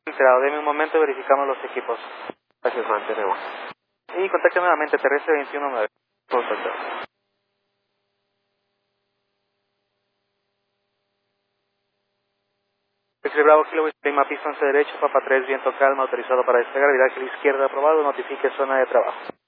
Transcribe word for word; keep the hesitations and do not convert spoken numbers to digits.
Enterado, deme un momento y verificamos los equipos. Gracias, Juan, tenemos. Y contacte nuevamente, terrestre veintiuno nueve. Perfecto. X Bravo, Kilo Lima, pista once derecho, Papa tres, viento calma, autorizado para despegar, viraje a la izquierda, aprobado, notifique zona de trabajo.